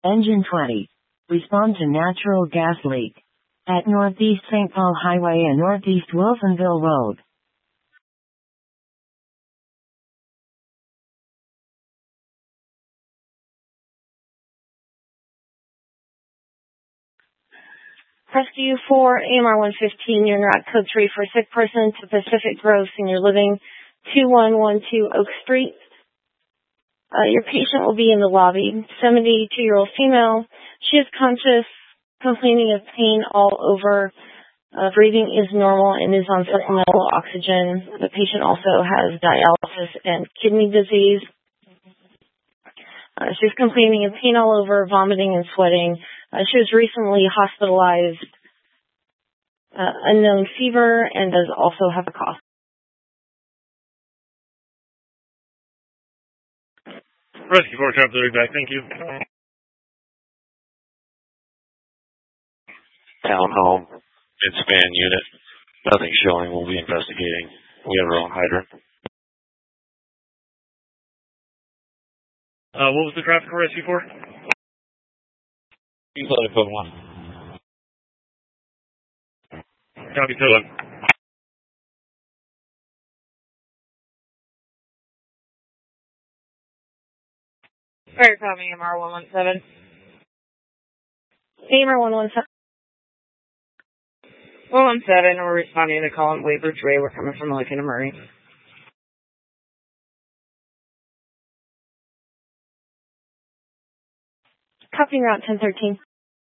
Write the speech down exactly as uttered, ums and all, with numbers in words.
Engine twenty. Respond to natural gas leak. At Northeast Saint Paul Highway and Northeast Wilsonville Road. Rescue four, A M R one fifteen, you're not code three for a sick person to Pacific Grove Senior Living, two one one two Oak Street. Uh, your patient will be in the lobby, seventy-two-year-old female. She is conscious, complaining of pain all over. Uh, breathing is normal and is on supplemental oxygen. The patient also has dialysis and kidney disease. Uh, she's complaining of pain all over, vomiting and sweating. Uh, she was recently hospitalized, uh, unknown fever, and does also have a cough. Rescue four, traffic thirty back, thank you. Townhome, mid-span unit. Nothing showing, we'll be investigating. We have our own hydrant. Uh, what was the traffic for Rescue four? You thought I put one. Copy, so one. Fire copy, A M R one one seven. A M R one one seven. one one seven, we're responding to call on Waiver three. We're coming from Lincoln and Murray. Copy route ten thirteen.